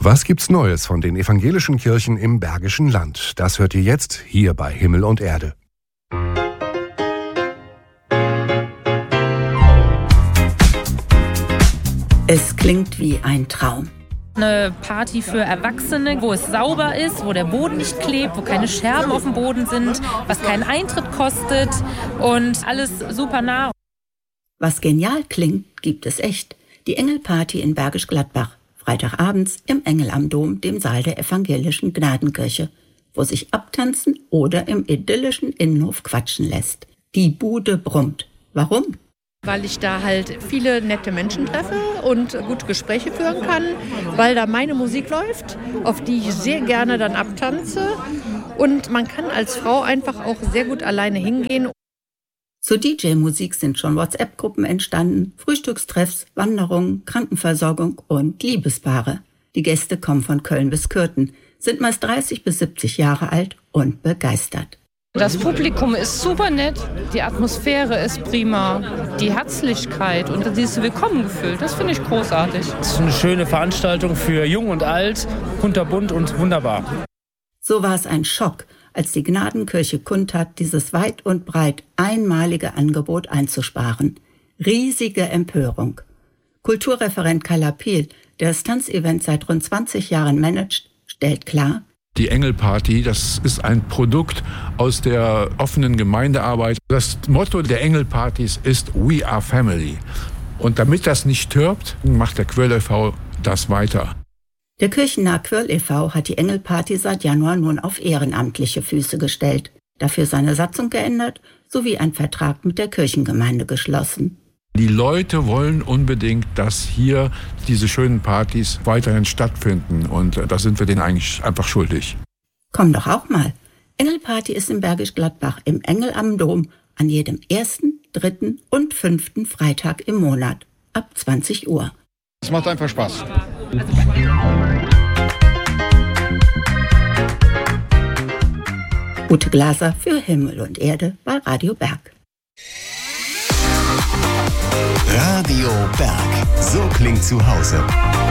Was gibt's Neues von den evangelischen Kirchen im Bergischen Land? Das hört ihr jetzt hier bei Himmel und Erde. Es klingt wie ein Traum. Eine Party für Erwachsene, wo es sauber ist, wo der Boden nicht klebt, wo keine Scherben auf dem Boden sind, was keinen Eintritt kostet und alles super nah. Was genial klingt, gibt es echt. Die Engelparty in Bergisch Gladbach. Freitagabends im Engel am Dom, dem Saal der evangelischen Gnadenkirche, wo sich abtanzen oder im idyllischen Innenhof quatschen lässt. Die Bude brummt. Warum? Weil ich da halt viele nette Menschen treffe und gute Gespräche führen kann, weil da meine Musik läuft, auf die ich sehr gerne dann abtanze. Und man kann als Frau einfach auch sehr gut alleine hingehen. Zur DJ-Musik sind schon WhatsApp-Gruppen entstanden, Frühstückstreffs, Wanderungen, Krankenversorgung und Liebespaare. Die Gäste kommen von Köln bis Kürten, sind meist 30 bis 70 Jahre alt und begeistert. Das Publikum ist super nett, die Atmosphäre ist prima, die Herzlichkeit und dieses Willkommengefühl, das finde ich großartig. Es ist eine schöne Veranstaltung für Jung und Alt, kunterbunt und wunderbar. So war es ein Schock, als die Gnadenkirche kundtat, dieses weit und breit einmalige Angebot einzusparen. Riesige Empörung. Kulturreferent Kai Lapiel, der das Tanzevent seit rund 20 Jahren managt, stellt klar: Die Engelparty, das ist ein Produkt aus der offenen Gemeindearbeit. Das Motto der Engelpartys ist We are Family. Und damit das nicht stirbt, macht der Quirl e.V. das weiter. Der kirchennahe Quirl e.V. hat die Engelparty seit Januar nun auf ehrenamtliche Füße gestellt, dafür seine Satzung geändert sowie einen Vertrag mit der Kirchengemeinde geschlossen. Die Leute wollen unbedingt, dass hier diese schönen Partys weiterhin stattfinden und da sind wir denen eigentlich einfach schuldig. Komm doch auch mal. Engelparty ist in Bergisch Gladbach im Engel am Dom an jedem 1., 3. und 5. Freitag im Monat ab 20 Uhr. Es macht einfach Spaß. Ute Glaser für Himmel und Erde bei Radio Berg. Radio Berg. So klingt zu Hause.